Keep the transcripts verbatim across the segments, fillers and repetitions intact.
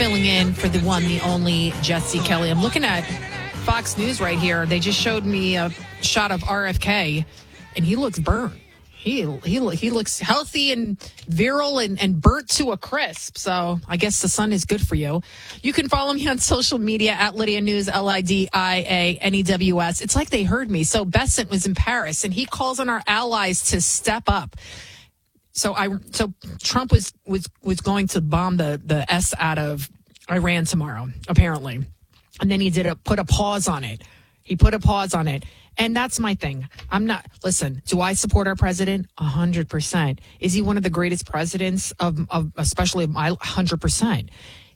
filling in for the one, the only Jesse Kelly. I'm looking at Fox News right here. They just showed me a shot of R F K, and he looks burnt. He he he looks healthy and virile and, and burnt to a crisp. So I guess the sun is good for you. You can follow me on social media at Lydia News, L I D I A N E W S. It's like they heard me. So Bessent was in Paris, and he calls on our allies to step up. So I so Trump was was was going to bomb the the S out of Iran tomorrow, apparently, and then he did a put a pause on it. He put a pause on it. And that's my thing. I'm not, listen, do I support our president? A hundred percent. Is he one of the greatest presidents of, of especially of my hundred percent?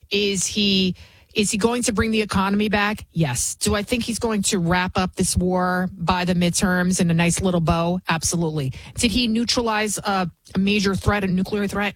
Is he, is he going to bring the economy back? Yes. Do I think he's going to wrap up this war by the midterms in a nice little bow? Absolutely. Did he neutralize a, a major threat, a nuclear threat?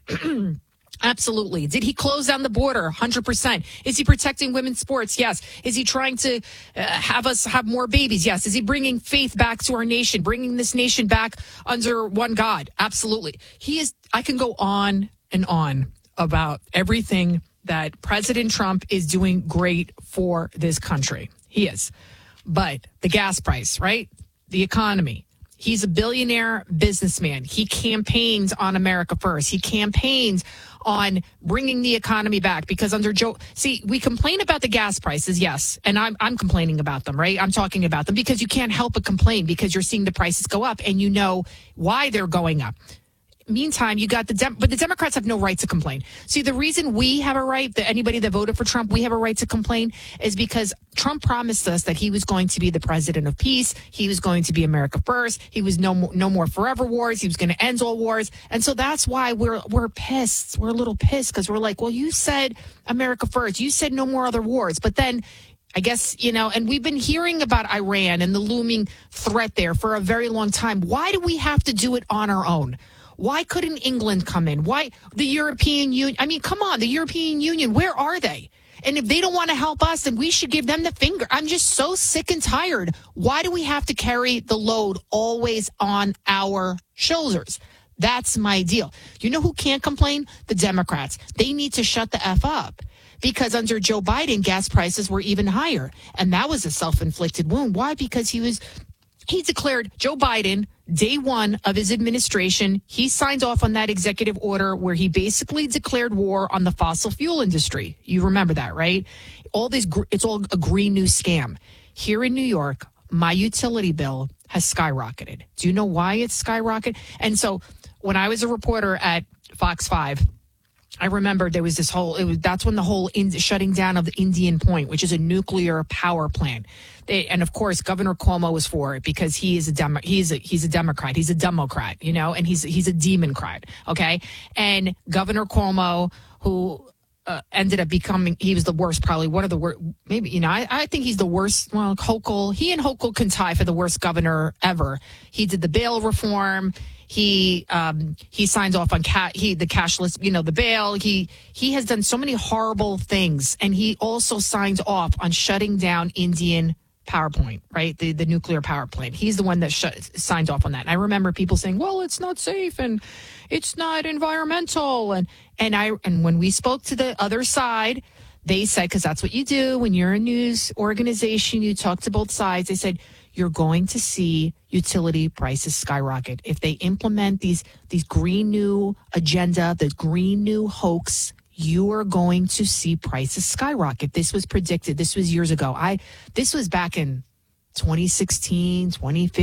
Absolutely. Did he close down the border? one hundred percent. Is he protecting women's sports? Yes. Is he trying to uh, have us have more babies? Yes. Is he bringing faith back to our nation, bringing this nation back under one God? Absolutely. He is. I can go on and on about everything that President Trump is doing great for this country. He is. But the gas price, right? The economy. He's a billionaire businessman. He campaigns on America First. He campaigns on bringing the economy back because under Joe, see, we complain about the gas prices, yes, and I'm I'm complaining about them, right? I'm talking about them because you can't help but complain because you're seeing the prices go up and you know why they're going up. Meantime, you got the Dem- but the Democrats have no right to complain. See, the reason we have a right, that anybody that voted for Trump, we have a right to complain, is because Trump promised us that he was going to be the president of peace. He was going to be America first. He was no more, no more forever wars. He was going to end all wars, and so that's why we're we're pissed. We're a little pissed because we're like, well, you said America first. You said no more other wars, but then. I guess, you know, and we've been hearing about Iran and the looming threat there for a very long time. Why do we have to do it on our own? Why couldn't England come in? Why the European Union? I mean, come on, the European Union, where are they? And if they don't want to help us, then we should give them the finger. I'm just so sick and tired. Why do we have to carry the load always on our shoulders? That's my deal. You know who can't complain? The Democrats. They need to shut the F up. Because under Joe Biden, gas prices were even higher. And that was a self-inflicted wound. Why? Because he was, he declared, Joe Biden, day one of his administration, he signed off on that executive order where he basically declared war on the fossil fuel industry. You remember that, right? All this, it's all a green new scam. Here in New York, my utility bill has skyrocketed. Do you know why it's skyrocketed? And so when I was a reporter at Fox five, I remember there was this whole, it was, that's when the whole in, shutting down of the Indian Point, which is a nuclear power plant. They, and of course, Governor Cuomo was for it because he is a Demo, he's a, he's a Democrat. He's a Democrat, you know, and he's, he's a democrat. Okay. And Governor Cuomo, who uh, ended up becoming, he was the worst, probably one of the worst, maybe, you know, I, I think he's the worst. Well, Hochul, he and Hochul can tie for the worst governor ever. He did the bail reform. He um, he signs off on ca- he the cashless, you know, the bail. He he has done so many horrible things, and he also signs off on shutting down Indian power plant, right? The the nuclear power plant. He's the one that sh- signed off on that. And I remember people saying, "Well, it's not safe and it's not environmental." And and I and when we spoke to the other side, they said, because that's what you do when you're a news organization, you talk to both sides. They said, you're going to see utility prices skyrocket. If they implement these these green new agenda, the green new hoax, you are going to see prices skyrocket. This was predicted. This was years ago. I this was back in twenty sixteen, twenty fifteen.